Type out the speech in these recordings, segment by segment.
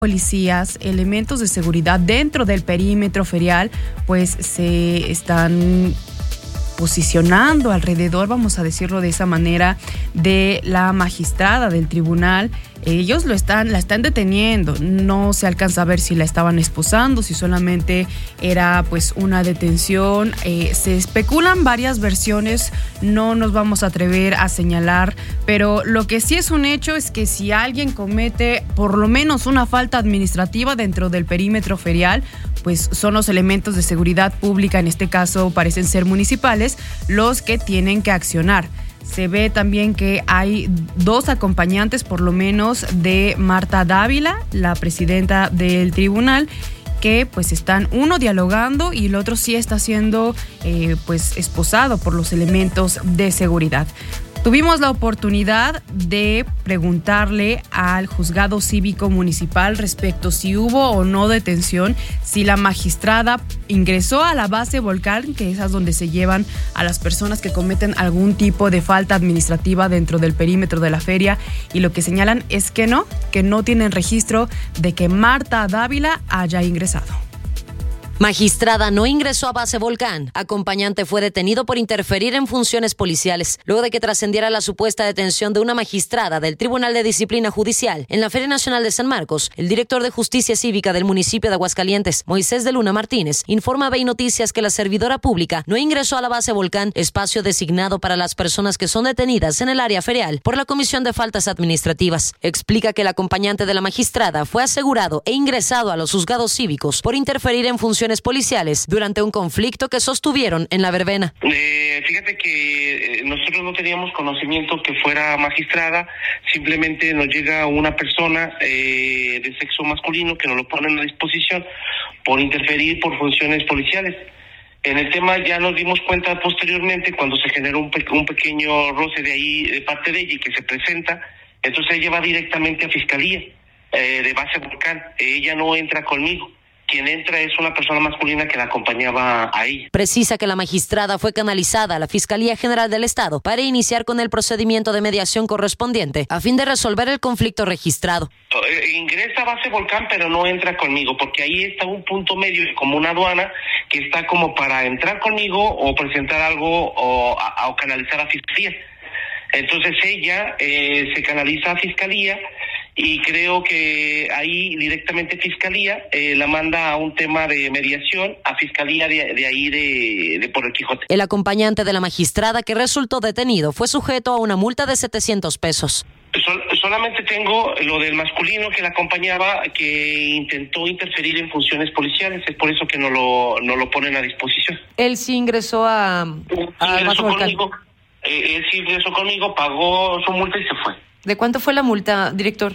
policías, elementos de seguridad dentro del perímetro ferial, pues se están posicionando alrededor, vamos a decirlo de esa manera, de la magistrada del tribunal. Ellos la están deteniendo, no se alcanza a ver si la estaban esposando, si solamente era pues una detención. Se especulan varias versiones, no nos vamos a atrever a señalar, pero lo que sí es un hecho es que si alguien comete por lo menos una falta administrativa dentro del perímetro ferial, pues son los elementos de seguridad pública, en este caso parecen ser municipales, los que tienen que accionar. Se ve también que hay 2 acompañantes, por lo menos, de Marta Dávila, la presidenta del tribunal, que pues están uno dialogando y el otro sí está siendo pues esposado por los elementos de seguridad. Tuvimos la oportunidad de preguntarle al juzgado cívico municipal respecto si hubo o no detención, si la magistrada ingresó a la base Volcán, que es donde se llevan a las personas que cometen algún tipo de falta administrativa dentro del perímetro de la feria, y lo que señalan es que no tienen registro de que Marta Dávila haya ingresado. Magistrada no ingresó a base Volcán. Acompañante fue detenido por interferir en funciones policiales, luego de que trascendiera la supuesta detención de una magistrada del Tribunal de Disciplina Judicial en la Feria Nacional de San Marcos. El director de Justicia Cívica del municipio de Aguascalientes, Moisés de Luna Martínez, informa a BEI Noticias que la servidora pública no ingresó a la base Volcán, espacio designado para las personas que son detenidas en el área ferial por la Comisión de Faltas Administrativas. Explica que el acompañante de la magistrada fue asegurado e ingresado a los juzgados cívicos por interferir en funciones policiales durante un conflicto que sostuvieron en la verbena. Fíjate que nosotros no teníamos conocimiento que fuera magistrada, simplemente nos llega una persona de sexo masculino que nos lo ponen a disposición por interferir por funciones policiales. En el tema ya nos dimos cuenta posteriormente cuando se generó un pequeño roce de ahí de parte de ella y que se presenta, entonces ella va directamente a Fiscalía de base Volcán. Ella no entra conmigo. Quien entra es una persona masculina que la acompañaba ahí. Precisa que la magistrada fue canalizada a la Fiscalía General del Estado para iniciar con el procedimiento de mediación correspondiente a fin de resolver el conflicto registrado. Ingresa a base Volcán, pero no entra conmigo, porque ahí está un punto medio, como una aduana, que está como para entrar conmigo o presentar algo o canalizar a Fiscalía. Entonces ella se canaliza a Fiscalía. Y creo que ahí directamente Fiscalía la manda a un tema de mediación a Fiscalía de ahí de por el Quijote. El acompañante de la magistrada que resultó detenido fue sujeto a una multa de 700 pesos. Solamente tengo lo del masculino que la acompañaba, que intentó interferir en funciones policiales, es por eso que no lo ponen a disposición. Él sí ingresó ingresó conmigo, él sí ingresó conmigo, pagó su multa y se fue. ¿De cuánto fue la multa, director?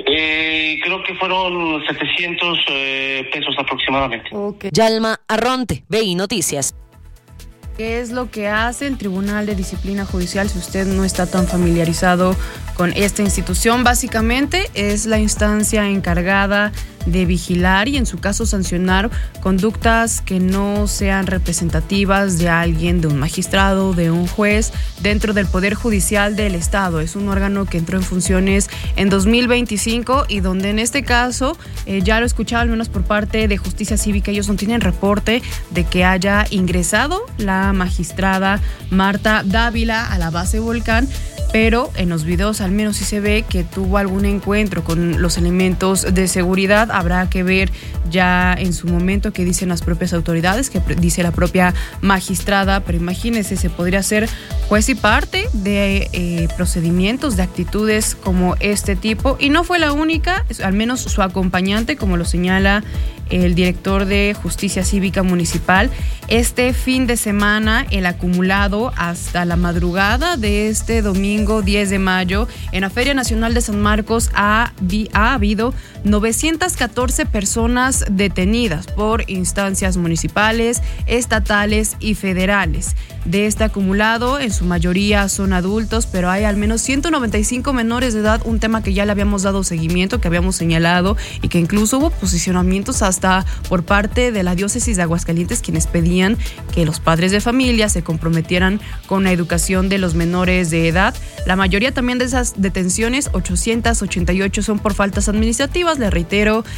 Creo que fueron 700 pesos aproximadamente. Okay. Yalma Arronte, BEI Noticias. ¿Qué es lo que hace el Tribunal de Disciplina Judicial si usted no está tan familiarizado con esta institución? Básicamente es la instancia encargada de vigilar y en su caso sancionar conductas que no sean representativas de alguien, de un magistrado, de un juez, dentro del Poder Judicial del Estado. Es un órgano que entró en funciones en 2025 y donde en este caso, ya lo escuchaba al menos por parte de Justicia Cívica, ellos no tienen reporte de que haya ingresado la magistrada Marta Dávila a la base Volcán, pero en los videos al menos sí se ve que tuvo algún encuentro con los elementos de seguridad. Habrá que ver ya en su momento qué dicen las propias autoridades, qué dice la propia magistrada, pero imagínense, se podría ser juez y parte de procedimientos, de actitudes como este tipo, y no fue la única, al menos su acompañante, como lo señala el director de Justicia Cívica Municipal. Este fin de semana, el acumulado hasta la madrugada de este domingo 10 de mayo, en la Feria Nacional de San Marcos ha habido 914 14 personas detenidas por instancias municipales, estatales y federales. De este acumulado, en su mayoría son adultos, pero hay al menos 195 menores de edad, un tema que ya le habíamos dado seguimiento, que habíamos señalado y que incluso hubo posicionamientos hasta por parte de la diócesis de Aguascalientes, quienes pedían que los padres de familia se comprometieran con la educación de los menores de edad. La mayoría también de esas detenciones, 888, son por faltas administrativas. Le reitero,